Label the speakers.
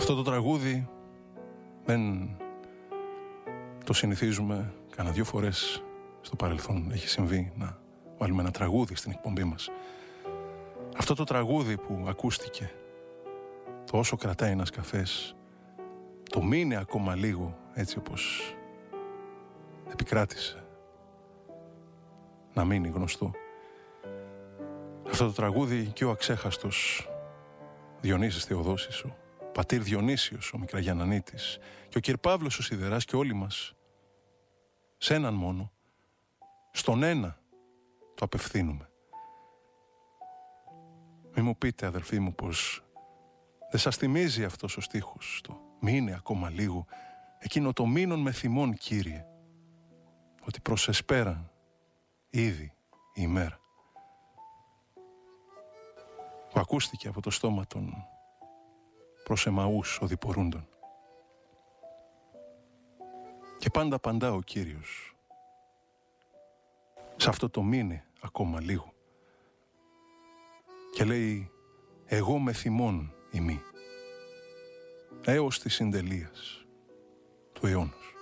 Speaker 1: Αυτό το τραγούδι δεν το συνηθίζουμε. Κάνα 2 φορές στο παρελθόν έχει συμβεί να βάλουμε ένα τραγούδι στην εκπομπή μας. Αυτό το τραγούδι που ακούστηκε, το όσο κρατάει ένας καφές, το μείνε ακόμα λίγο, έτσι όπως επικράτησε να μείνει γνωστό. Αυτό το τραγούδι και ο αξέχαστος Διονύσης Θεοδόσης, ο πατήρ Διονύσιος, ο Μικραγιαννανίτης, και ο κυρ Παύλος ο Σιδεράς, και όλοι μας σε έναν μόνο, στον ένα το απευθύνουμε. Μη μου πείτε, αδελφοί μου, πως δεν σας θυμίζει αυτός ο στίχος, το μείνε ακόμα λίγο, εκείνο το μείνον με θυμών, Κύριε, ότι προσεσπέραν ήδη η ημέρα, που ακούστηκε από το στόμα των προς Εμαούς οδηπορούντων. Και πάντα απαντά ο Κύριος σε αυτό το μείνε ακόμα λίγο και λέει, εγώ με θυμών ημί έως της συντελείας του αιώνος.